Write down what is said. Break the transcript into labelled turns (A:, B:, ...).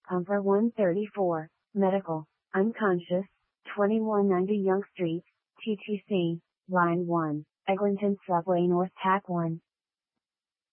A: Humper 134, Medical, unconscious, 2190 Yonge Street, TTC, Line 1, Eglinton Subway North Tack 1.